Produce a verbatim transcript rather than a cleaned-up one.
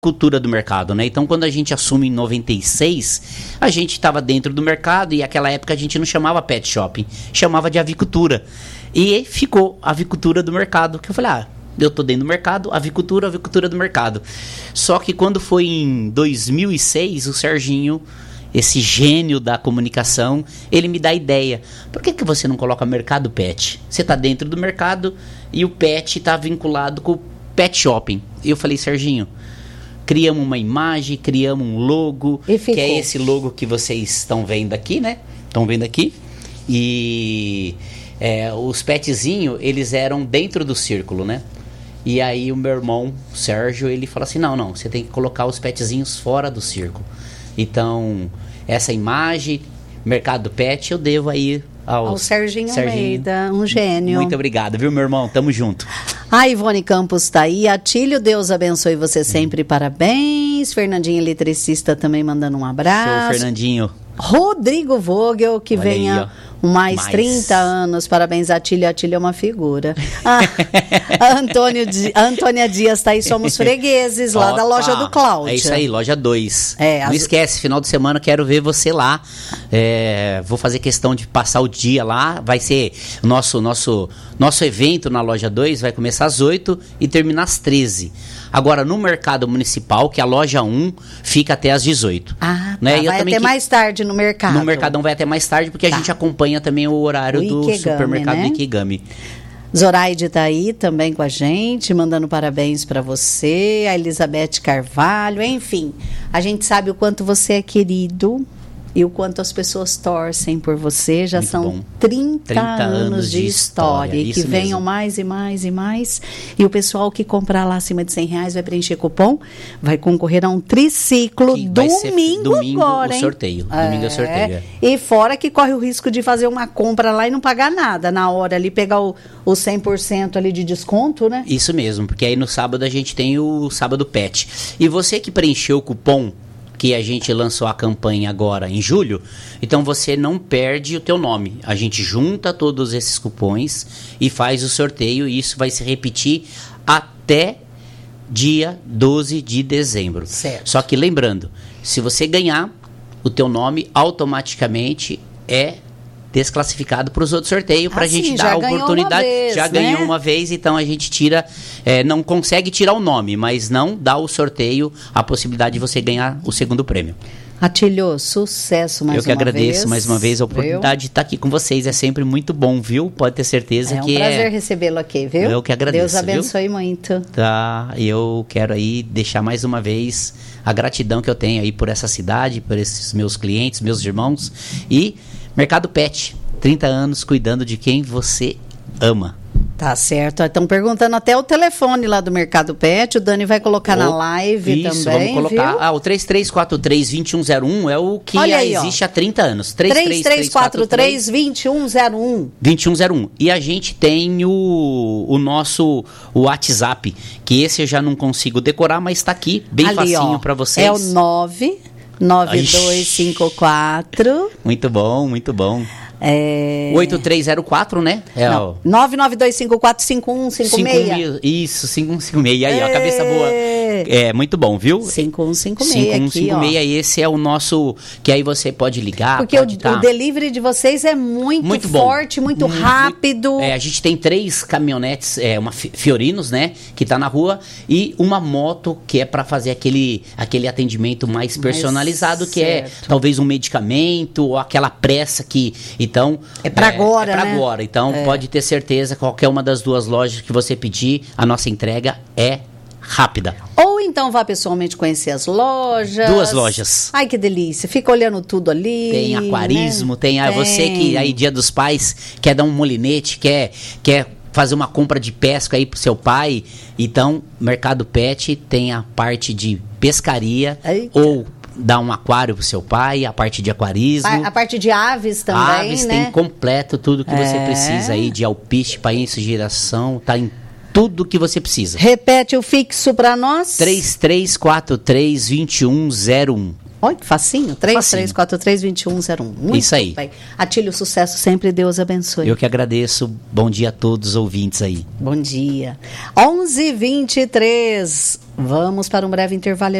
cultura do mercado, né? Então, quando a gente assume em noventa e seis, a gente estava dentro do mercado e naquela época a gente não chamava pet shopping, chamava de avicultura. E ficou a avicultura do mercado, que eu falei, ah, eu tô dentro do mercado, avicultura, avicultura do mercado. Só que quando foi em dois mil e seis, o Serginho, esse gênio da comunicação, ele me dá a ideia. Por que que você não coloca mercado pet? Você tá dentro do mercado e o pet tá vinculado com o pet shopping. E eu falei, Serginho, criamos uma imagem, criamos um logo, que é esse logo que vocês estão vendo aqui, né? Estão vendo aqui? E é, os petzinhos, eles eram dentro do círculo, né? E aí o meu irmão, Sérgio, ele fala assim, não, não, você tem que colocar os petzinhos fora do círculo. Então, essa imagem, mercado pet, eu devo aí ao, ao Serginho, Serginho Almeida, um gênio. Muito obrigado, viu, meu irmão? Tamo junto. A Ivone Campos tá aí. Atílio, Deus abençoe você sempre, parabéns. Fernandinho Eletricista também mandando um abraço. Show, Fernandinho. Rodrigo Vogel, que Olha venha aí, mais, mais trinta anos. Parabéns, Atílio. Atílio é uma figura. Ah, a Antônio, a Antônia Dias tá aí, somos fregueses lá Opa, da loja do Cláudio. É isso aí, loja dois. É, Não as... esquece, final de semana quero ver você lá. É, vou fazer questão de passar o dia lá. Vai ser o nosso, nosso, nosso evento na loja dois, vai começar às oito e terminar às treze. Agora, no mercado municipal, que a loja um fica até às dezoito. Ah, né? tá, Eu vai também até que... mais tarde no mercado. No Mercadão vai até mais tarde, porque tá. a gente acompanha também o horário o do Ikegami, supermercado né? do Ikegami. Zoraide tá aí também com a gente, mandando parabéns para você, a Elizabeth Carvalho, enfim. A gente sabe o quanto você é querido e o quanto as pessoas torcem por você. Já Muito são bom. trinta, trinta anos, anos de de história. história, E que isso venham mesmo. mais e mais e mais. E o pessoal que comprar lá acima de cem reais vai preencher cupom, vai concorrer a um triciclo Que vai ser domingo, domingo agora, o hein? sorteio. Domingo é o sorteio, é. E fora que corre o risco de fazer uma compra lá e não pagar nada na hora ali, pegar o, o cem por cento ali de desconto, né? Isso mesmo, porque aí no sábado a gente tem o sábado pet. E você que preencheu o cupom, que a gente lançou a campanha agora em julho, então você não perde o teu nome. A gente junta todos esses cupons e faz o sorteio, e isso vai se repetir até dia doze de dezembro. Certo. Só que lembrando, se você ganhar, o teu nome automaticamente é desclassificado para os outros sorteios, para a Ah, gente sim, dar já a ganhou oportunidade. uma vez, já né? ganhou uma vez, então a gente tira, é, não consegue tirar o nome, mas não dá o sorteio a possibilidade de você ganhar o segundo prêmio. Atílio, sucesso mais uma vez. Eu que agradeço vez, mais uma vez a oportunidade viu? de estar aqui com vocês. É sempre muito bom, viu? Pode ter certeza É um que prazer é... recebê-lo aqui, viu? Eu que agradeço, Deus abençoe viu? muito. Tá, eu quero aí deixar mais uma vez a gratidão que eu tenho aí por essa cidade, por esses meus clientes, meus irmãos e Mercado Pet. trinta anos cuidando de quem você ama. Tá certo. Estão perguntando até o telefone lá do Mercado Pet. O Dani vai colocar oh, na live isso, também. Vamos colocar. Viu? Ah, o três três quatro três, dois um zero um é o que aí, existe ó. há trinta anos. três três quatro três, dois um zero um. dois um zero um. E a gente tem o, o nosso o WhatsApp, que esse eu já não consigo decorar, mas está aqui, bem Ali, facinho para vocês. É o nove nove dois cinco quatro. Muito bom, muito bom. É... oito três zero quatro, né? É Não, o... nove nove dois cinco quatro cinco um cinco seis. Isso, cinco um cinco seis. Aí, é... ó, cabeça boa. É, muito bom, viu? cinco um cinco seis. cinco um cinco seis, esse é o nosso, que aí você pode ligar. Porque pode o, tá... o delivery de vocês é muito, muito forte, bom. muito, muito rápido. É, a gente tem três caminhonetes, é, uma Fiorinos, né? Que tá na rua, e uma moto que é para fazer aquele, aquele atendimento mais personalizado, mais que certo. é talvez um medicamento ou aquela pressa que... Então, é para é, agora, é pra né? agora. Então, é. pode ter certeza, qualquer uma das duas lojas que você pedir, a nossa entrega é rápida. Ou então vá pessoalmente conhecer as lojas. Duas lojas. Ai, que delícia. Fica olhando tudo ali. Tem aquarismo, né? tem, ah, tem você que aí Dia dos Pais quer dar um molinete, quer quer fazer uma compra de pesca aí pro seu pai. Então, Mercado Pet tem a parte de pescaria. Eita. Ou dar um aquário pro seu pai, a parte de aquarismo. A, a parte de aves também, aves, né? tem completo tudo que é. você precisa aí, de alpiste, painço, giração, tá em tudo que você precisa. Repete o fixo para nós. três três quatro três, dois um zero um. Olha que facinho, três três quatro três, dois um zero um. Muito Isso aí. Bem. Atílio, sucesso sempre, Deus abençoe. Eu que agradeço, bom dia a todos os ouvintes aí. Bom dia. onze e vinte e três. Vamos para um breve intervalo.